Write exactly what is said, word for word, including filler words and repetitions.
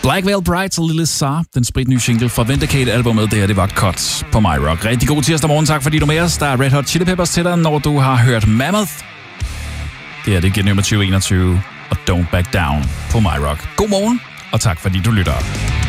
Black Veil Brides og Lily Saar, den spritnye single fra Vindicate-albummet, det her, det var Cuts på My Rock. Rigtig god tirsdag morgen, tak fordi du er med os. Der er Red Hot Chili Peppers til dig, når du har hørt Mammoth. Det her, det er nummer tyve enogtyve og Don't Back Down på My Rock. God morgen, og tak fordi du lytter.